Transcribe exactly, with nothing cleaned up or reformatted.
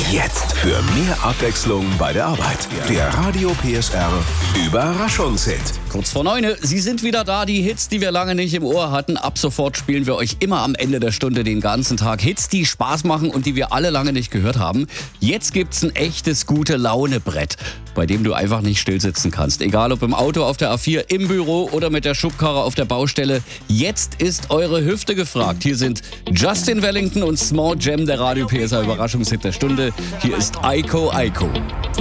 Jetzt für mehr Abwechslung bei der Arbeit. Der Radio P S R Überraschungshit. Kurz vor neun, Sie sind wieder da, die Hits, die wir lange nicht im Ohr hatten. Ab sofort spielen wir euch immer am Ende der Stunde den ganzen Tag Hits, die Spaß machen und die wir alle lange nicht gehört haben. Jetzt gibt's ein echtes Gute-Laune-Brett, bei dem du einfach nicht stillsitzen kannst. Egal ob im Auto, auf der A vier, im Büro oder mit der Schubkarre auf der Baustelle. Jetzt ist eure Hüfte gefragt. Hier sind Justin Wellington und Small Jam, der Radio P S R Überraschungshit der Stunde. Hier ist Aiko Aiko.